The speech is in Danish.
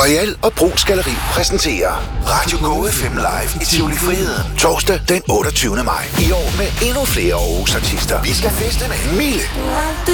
Royal og Brugs Galleri præsenterer Radio Go FM Live i Tivoli Friheden. Torsdag den 28. maj. I år med endnu flere Aarhus artister. Vi skal feste med Mille,